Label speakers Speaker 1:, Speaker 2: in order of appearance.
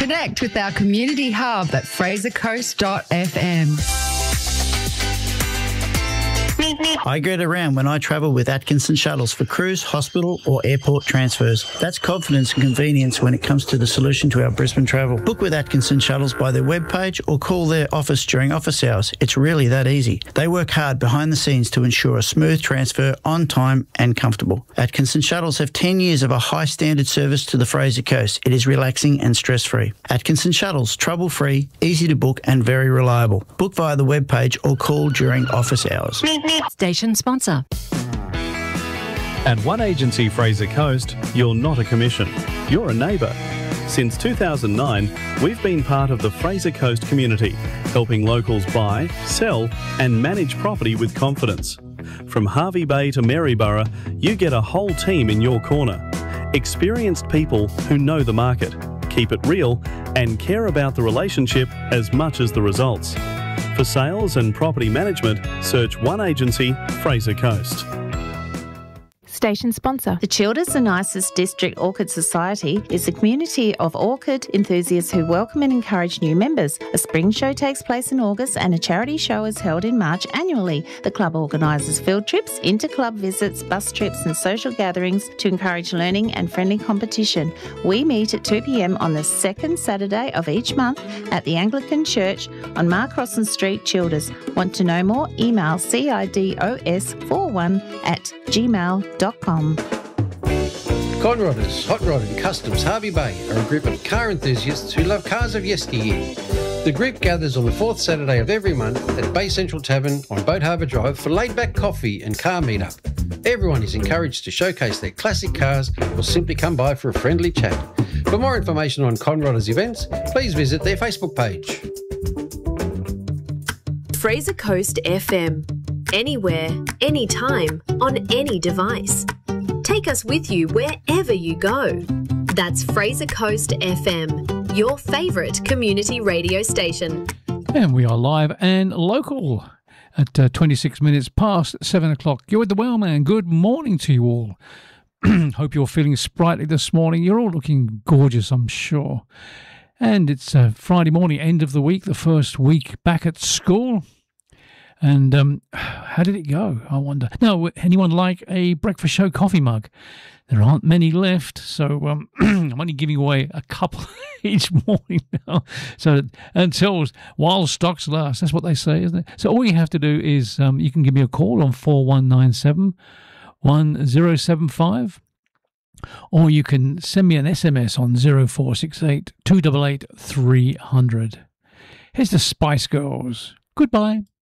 Speaker 1: Connect with our community hub at frasercoast.fm.
Speaker 2: I get around when I travel with Atkinson Shuttles for cruise, hospital or airport transfers. That's confidence and convenience when it comes to the solution to our Brisbane travel. Book with Atkinson Shuttles by their webpage or call their office during office hours. It's really that easy. They work hard behind the scenes to ensure a smooth transfer on time and comfortable. Atkinson Shuttles have 10 years of a high standard service to the Fraser Coast. It is relaxing and stress-free. Atkinson Shuttles, trouble-free, easy to book and very reliable. Book via the webpage or call during office hours.
Speaker 3: Station sponsor.
Speaker 4: At One Agency Fraser Coast, you're not a commission. You're a neighbour. Since 2009, we've been part of the Fraser Coast community, helping locals buy, sell and manage property with confidence. From Harvey Bay to Maryborough, you get a whole team in your corner. Experienced people who know the market, keep it real and care about the relationship as much as the results. For sales and property management, search One Agency, Fraser Coast.
Speaker 3: Station sponsor.
Speaker 5: The Childers and Isis District Orchid Society is a community of orchid enthusiasts who welcome and encourage new members. A spring show takes place in August and a charity show is held in March annually. The club organises field trips, inter-club visits, bus trips and social gatherings to encourage learning and friendly competition. We meet at 2 p.m. on the second Saturday of each month at the Anglican Church on Mark Crossan Street, Childers. Want to know more? Email cidos41@gmail.com.
Speaker 6: Conrodders, Hot Rod and Customs Harvey Bay are a group of car enthusiasts who love cars of yesteryear. The group gathers on the fourth Saturday of every month at Bay Central Tavern on Boat Harbour Drive for laid-back coffee and car meet-up. Everyone is encouraged to showcase their classic cars or simply come by for a friendly chat. For more information on Conrodders events, please visit their Facebook page.
Speaker 7: Fraser Coast FM. Anywhere, anytime, on any device. Take us with you wherever you go. That's Fraser Coast FM, your favourite community radio station.
Speaker 8: And we are live and local at 26 minutes past 7 o'clock. You're with the Wellman. Good morning to you all. Hope you're feeling sprightly this morning. You're all looking gorgeous, I'm sure. And it's Friday morning, end of the week, the first week back at school. And how did it go, I wonder? Now, anyone like a breakfast show coffee mug? There aren't many left, so I'm only giving away a couple each morning now. So while stocks last, that's what they say, isn't it? So all you have to do is you can give me a call on 4197 1075, or you can send me an SMS on 0468 288 300. Here's the Spice Girls. Goodbye.